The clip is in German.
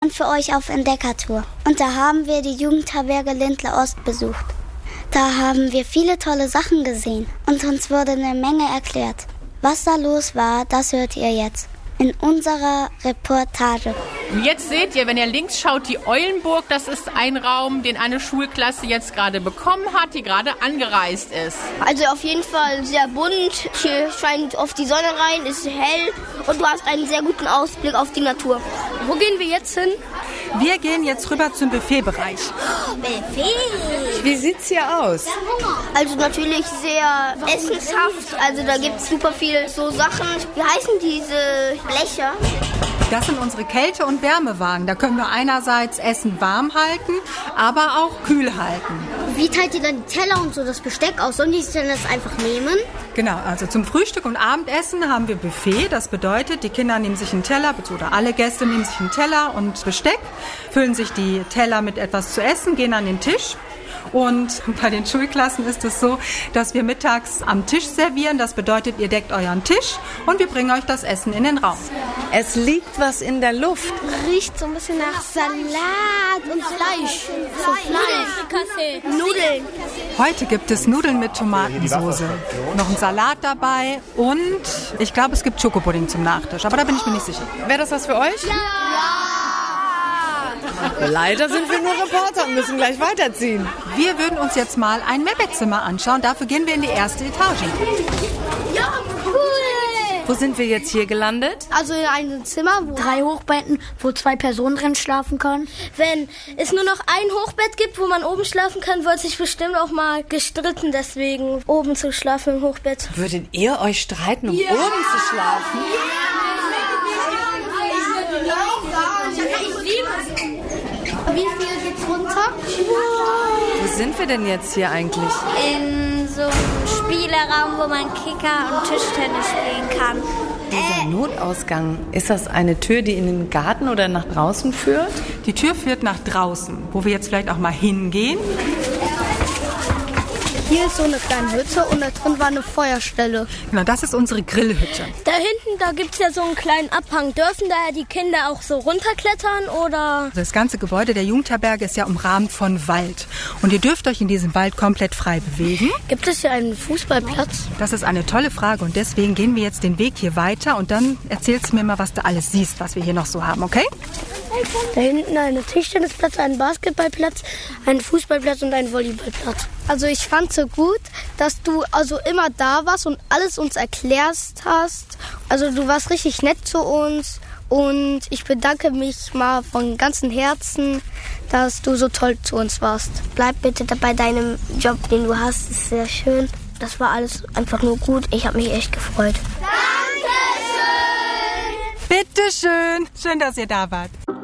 waren für euch auf Entdeckertour. Und da haben wir die Jugendherberge Lindlar Ost besucht. Da haben wir viele tolle Sachen gesehen und uns wurde eine Menge erklärt. Was da los war, das hört ihr jetzt in unserer Reportage. Und jetzt seht ihr, wenn ihr links schaut, die Eulenburg, das ist ein Raum, den eine Schulklasse jetzt gerade bekommen hat, die gerade angereist ist. Also auf jeden Fall sehr bunt, hier scheint oft die Sonne rein, ist hell und du hast einen sehr guten Ausblick auf die Natur. Wo gehen wir jetzt hin? Wir gehen jetzt rüber zum Buffetbereich. Buffet! Wie sieht's hier aus? Also natürlich sehr essenshaft, also da gibt's super viel so Sachen. Wie heißen diese Blecher? Das sind unsere Kälte- und Wärmewagen. Da können wir einerseits Essen warm halten, aber auch kühl halten. Wie teilt ihr dann die Teller und so das Besteck aus? Sollen die sich dann das einfach nehmen? Genau, also zum Frühstück und Abendessen haben wir Buffet. Das bedeutet, die Kinder nehmen sich einen Teller, oder alle Gäste nehmen sich einen Teller und Besteck, füllen sich die Teller mit etwas zu essen, gehen an den Tisch. Und bei den Schulklassen ist es so, dass wir mittags am Tisch servieren. Das bedeutet, ihr deckt euren Tisch und wir bringen euch das Essen in den Raum. Es liegt was in der Luft. Riecht so ein bisschen nach Salat und Fleisch. So Fleisch. Nudeln. Heute gibt es Nudeln mit Tomatensauce, noch ein Salat dabei und ich glaube, es gibt Schokopudding zum Nachtisch. Aber da bin ich mir nicht sicher. Wäre das was für euch? Ja! Leider sind wir nur Reporter und müssen gleich weiterziehen. Wir würden uns jetzt mal ein Mehrbettzimmer anschauen. Dafür gehen wir in die erste Etage. Ja, cool! Wo sind wir jetzt hier gelandet? Also in einem Zimmer, wo 3 Hochbetten, wo 2 Personen drin schlafen können. Wenn es nur noch ein Hochbett gibt, wo man oben schlafen kann, wird sich bestimmt auch mal gestritten, deswegen oben zu schlafen im Hochbett. Würdet ihr euch streiten, um oben zu schlafen? Wie viel geht's runter? Wo sind wir denn jetzt hier eigentlich? In so einem Spieleraum, wo man Kicker und Tischtennis spielen kann. Dieser Notausgang, ist das eine Tür, die in den Garten oder nach draußen führt? Die Tür führt nach draußen, wo wir jetzt vielleicht auch mal hingehen. Hier ist so eine kleine Hütte und da drin war eine Feuerstelle. Genau, das ist unsere Grillhütte. Da hinten, da gibt's ja so einen kleinen Abhang. Dürfen da die Kinder auch so runterklettern oder? Das ganze Gebäude der Jugendherberge ist ja umrahmt von Wald. Und ihr dürft euch in diesem Wald komplett frei bewegen. Gibt es hier einen Fußballplatz? Das ist eine tolle Frage und deswegen gehen wir jetzt den Weg hier weiter und dann erzählst du mir mal, was du alles siehst, was wir hier noch so haben, okay? Da hinten ein Tischtennisplatz, ein Basketballplatz, ein Fußballplatz und ein Volleyballplatz. Also ich fand so gut, dass du also immer da warst und alles uns erklärt hast. Also du warst richtig nett zu uns und ich bedanke mich mal von ganzem Herzen, dass du so toll zu uns warst. Bleib bitte bei deinem Job, den du hast, ist sehr schön. Das war alles einfach nur gut. Ich habe mich echt gefreut. Bitteschön. Schön, dass ihr da wart.